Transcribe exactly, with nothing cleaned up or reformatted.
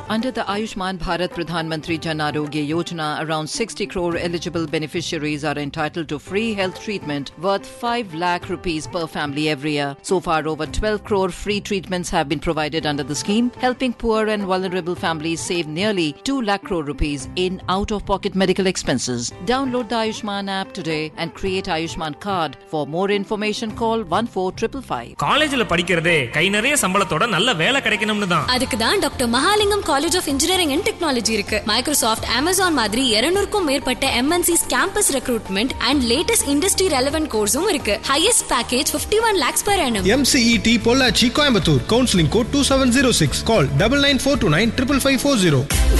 Under the Ayushman Bharat Pradhan Mantri Jan Arogya Yojana, around sixty crore eligible beneficiaries are entitled to free health treatment worth five lakh rupees per family every year. So far, over twelve crore free treatments have been provided under the scheme, helping poor and vulnerable families save nearly two lakh crore rupees in out-of-pocket medical expenses. Download the Ayushman app today and create Ayushman card. For more information, call one four five five five. காலேஜ்ல படிக்கிறதே கை நிறைய சம்பளத்தோட நல்ல வேலை கிடைக்கணும்னு தான். அதுக்கு தான் doctor Mahalingam college of engineering and technology இருக்கு. மைக்ரோசாஃப்ட், அமேசான் மாதிரி இருநூறுக்கும் மேற்பட்ட M N C's campus recruitment and latest industry relevant கோர்ஸும் இருக்கு. Highest package fifty-one lakhs per annum. M C E T Pollachi Coimbatore. Counselling code two seven zero six. கால் nine nine four two nine five five four zero.